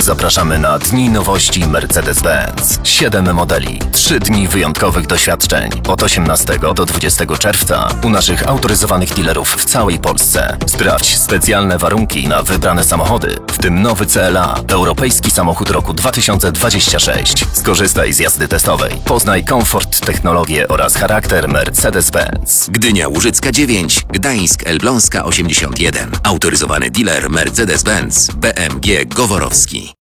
zapraszamy na Dni Nowości Mercedes-Benz. 7 modeli, 3 dni wyjątkowych doświadczeń. Od 18 do 20 czerwca u naszych autoryzowanych dealerów w całej Polsce. Sprawdź specjalne warunki na wybrane samochody, w tym nowy CLA, europejski samochód roku 2026. Skorzystaj z jazdy testowej. Poznaj komfort, technologię oraz charakter Mercedes-Benz. Gdynia Łużycka 9, Gdańsk Elbląska 81. Autoryzowany dealer Mercedes-Benz BMG Goworowski.